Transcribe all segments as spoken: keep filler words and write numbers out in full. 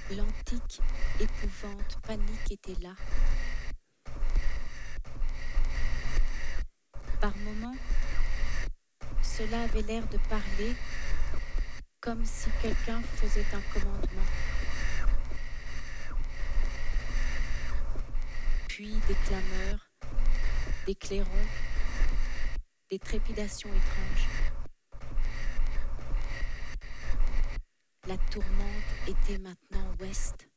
L'antique épouvante panique était là. Par moments, cela avait l'air de parler comme si quelqu'un faisait un commandement. Puis des clameurs, des clairons, des trépidations étranges. La tourmente était maintenant ouest.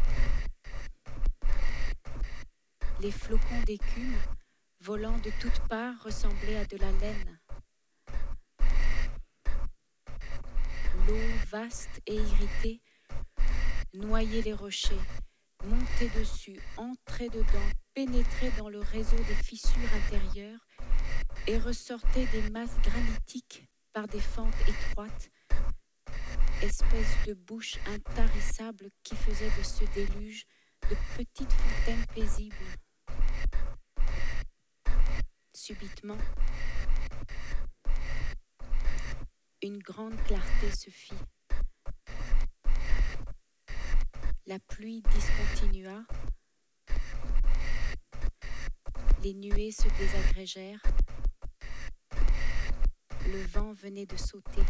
Les flocons d'écume, volant de toutes parts, ressemblaient à de la laine. L'eau vaste et irritée noyait les rochers, montait dessus, entrait dedans, pénétrait dans le réseau des fissures intérieures et ressortait des masses granitiques par des fentes étroites, espèce de bouche intarissable qui faisait de ce déluge de petites fontaines paisibles. Subitement, une grande clarté se fit. La pluie discontinua. Les nuées se désagrégèrent. Le vent venait de sauter.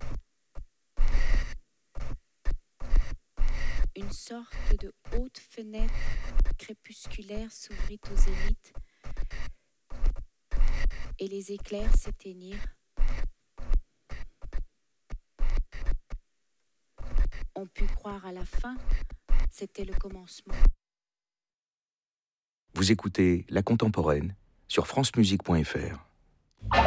Une sorte de haute fenêtre crépusculaire s'ouvrit au zénith et les éclairs s'éteignirent. On put croire à la fin, c'était le commencement. Vous écoutez La Contemporaine sur francemusique point f r.